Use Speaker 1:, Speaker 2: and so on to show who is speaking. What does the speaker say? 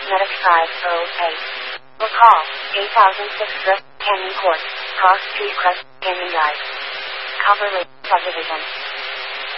Speaker 1: Medic 508. Or call 8006 Canyon Court, Cross Street Crest, Canyon Drive. Cover Lake Subdivision.